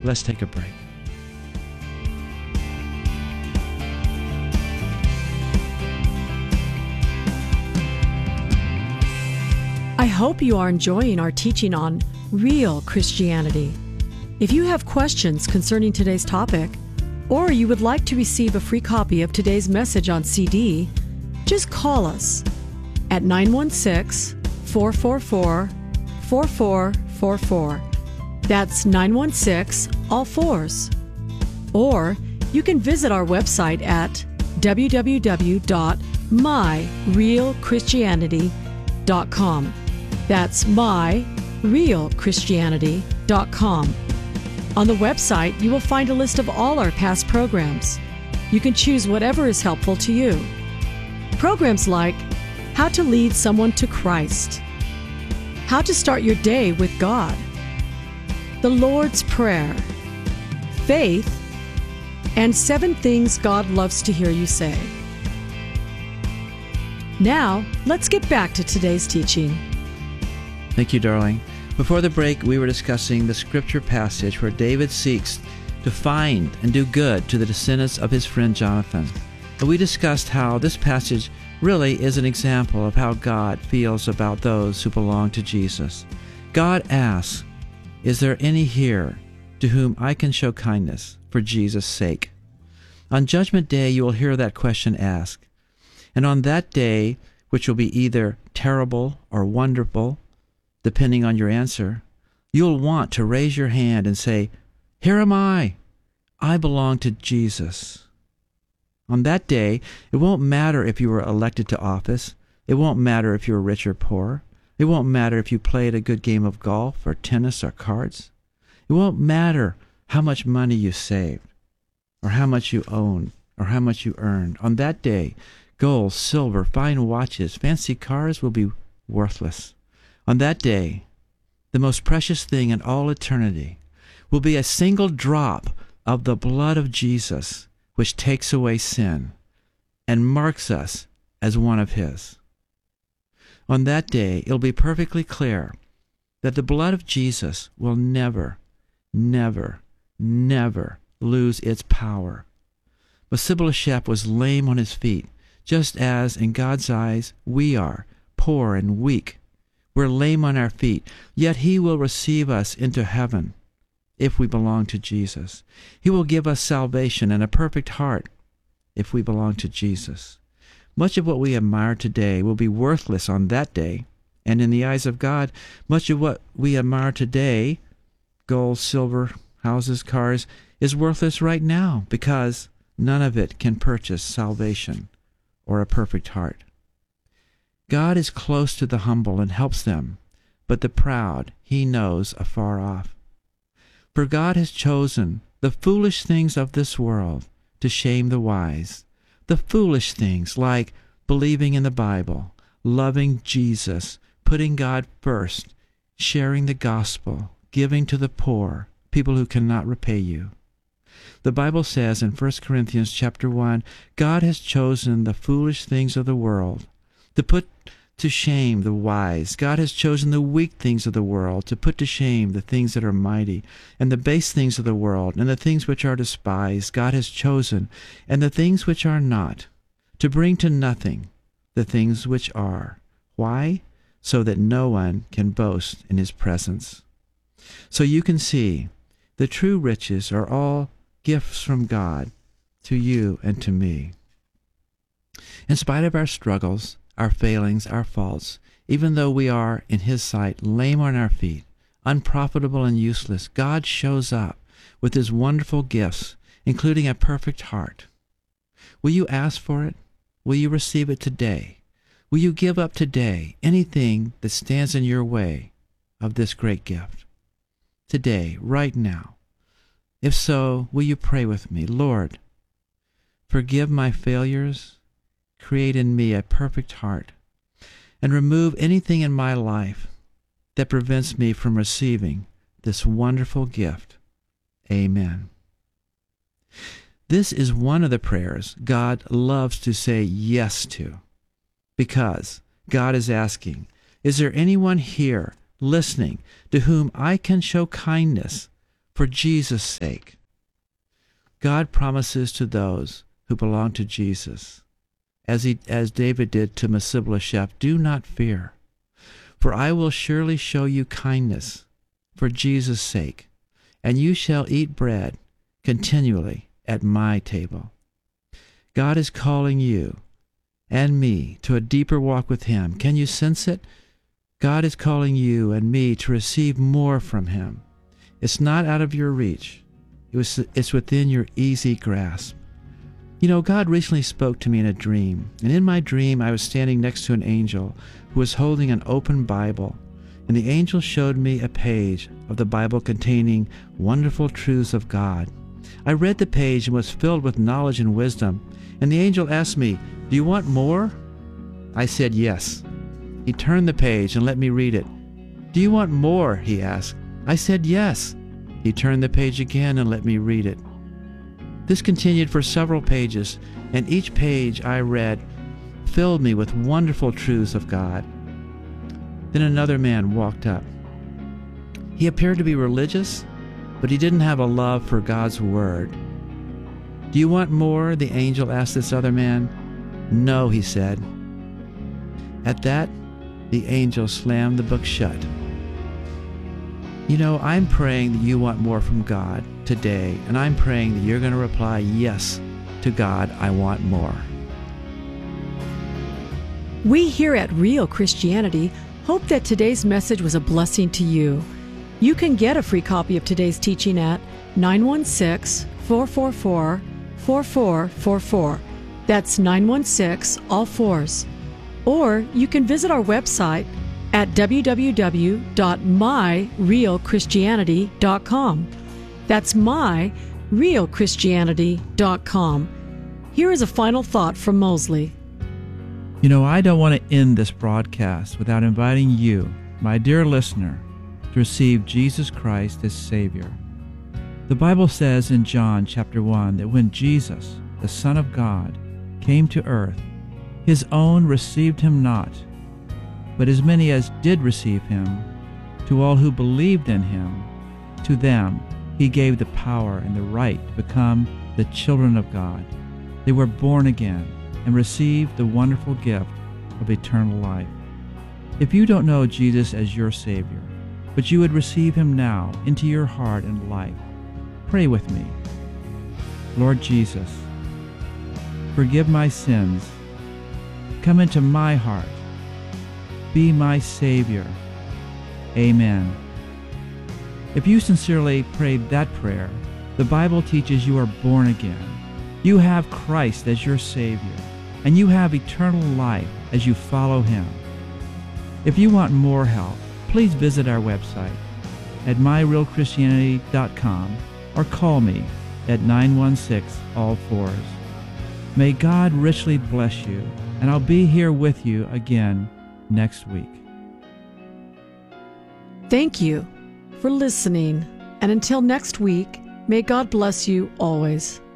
Let's take a break. I hope you are enjoying our teaching on real Christianity. If you have questions concerning today's topic, or you would like to receive a free copy of today's message on CD, just call us at 916-444-4444. That's 916, all fours. Or you can visit our website at www.myrealchristianity.com. That's myrealchristianity.com. On the website, you will find a list of all our past programs. You can choose whatever is helpful to you. Programs like How to Lead Someone to Christ, How to Start Your Day with God, The Lord's Prayer, Faith, and 7 Things God Loves to Hear You Say. Now, let's get back to today's teaching. Thank you, darling. Before the break, we were discussing the scripture passage where David seeks to find and do good to the descendants of his friend Jonathan. And we discussed how this passage really is an example of how God feels about those who belong to Jesus. God asks, "Is there any here to whom I can show kindness for Jesus' sake?" On Judgment Day, you will hear that question asked. And on that day, which will be either terrible or wonderful, depending on your answer, you'll want to raise your hand and say, "Here am I. I belong to Jesus." On that day, it won't matter if you were elected to office. It won't matter if you were rich or poor. It won't matter if you played a good game of golf or tennis or cards. It won't matter how much money you saved or how much you owned or how much you earned. On that day, gold, silver, fine watches, fancy cars will be worthless. On that day, the most precious thing in all eternity will be a single drop of the blood of Jesus, which takes away sin and marks us as one of His. On that day, it'll be perfectly clear that the blood of Jesus will never, never, never lose its power. Mephibosheth was lame on his feet, just as in God's eyes we are, poor and weak. We're lame on our feet, yet He will receive us into heaven if we belong to Jesus. He will give us salvation and a perfect heart if we belong to Jesus. Much of what we admire today will be worthless on that day, and in the eyes of God, much of what we admire today, gold, silver, houses, cars, is worthless right now because none of it can purchase salvation or a perfect heart. God is close to the humble and helps them, but the proud He knows afar off. For God has chosen the foolish things of this world to shame the wise, the foolish things like believing in the Bible, loving Jesus, putting God first, sharing the gospel, giving to the poor, people who cannot repay you. The Bible says in 1 Corinthians chapter 1, God has chosen the foolish things of the world to put to shame the wise. God has chosen the weak things of the world to put to shame the things that are mighty, and the base things of the world, and the things which are despised, God has chosen, and the things which are not, to bring to nothing the things which are. Why? So that no one can boast in His presence. So you can see, the true riches are all gifts from God to you and to me. In spite of our struggles, our failings, our faults, even though we are, in His sight, lame on our feet, unprofitable and useless, God shows up with His wonderful gifts, including a perfect heart. Will you ask for it? Will you receive it today? Will you give up today anything that stands in your way of this great gift? Today, right now. If so, will you pray with me? Lord, forgive my failures, create in me a perfect heart, and remove anything in my life that prevents me from receiving this wonderful gift. Amen. This is one of the prayers God loves to say yes to, because God is asking, is there anyone here listening to whom I can show kindness for Jesus' sake. God promises to those who belong to Jesus, as David did to Mephibosheth, do not fear, for I will surely show you kindness for Jesus' sake, and you shall eat bread continually at my table. God is calling you and me to a deeper walk with him. Can you sense it? God is calling you and me to receive more from him. It's not out of your reach. It's within your easy grasp. You know, God recently spoke to me in a dream, and in my dream I was standing next to an angel who was holding an open Bible, and the angel showed me a page of the Bible containing wonderful truths of God. I read the page and was filled with knowledge and wisdom, and the angel asked me, "Do you want more?" I said yes. He turned the page and let me read it. "Do you want more?" he asked. I said yes. He turned the page again and let me read it. This continued for several pages, and each page I read filled me with wonderful truths of God. Then another man walked up. He appeared to be religious, but he didn't have a love for God's word. "Do you want more?" the angel asked this other man. "No," he said. At that, the angel slammed the book shut. You know, I'm praying that you want more from God today, and I'm praying that you're going to reply yes to God, I want more. We here at Real Christianity hope that today's message was a blessing to you. You can get a free copy of today's teaching at 916-444-4444. That's 916, all fours. Or you can visit our website at www.myrealchristianity.com. That's myrealchristianity.com. Here is a final thought from Mosley. You know, I don't want to end this broadcast without inviting you, my dear listener, to receive Jesus Christ as Savior. The Bible says in John chapter 1 that when Jesus, the Son of God, came to earth, his own received him not, but as many as did receive him, to all who believed in him, to them he gave the power and the right to become the children of God. They were born again and received the wonderful gift of eternal life. If you don't know Jesus as your Savior, but you would receive him now into your heart and life, pray with me. Lord Jesus, forgive my sins. Come into my heart. Be my Savior. Amen. If you sincerely prayed that prayer, the Bible teaches you are born again. You have Christ as your Savior, and you have eternal life as you follow him. If you want more help, please visit our website at myrealchristianity.com or call me at 916-all-fours. May God richly bless you, and I'll be here with you again next week. Thank you for listening, and until next week, may God bless you always.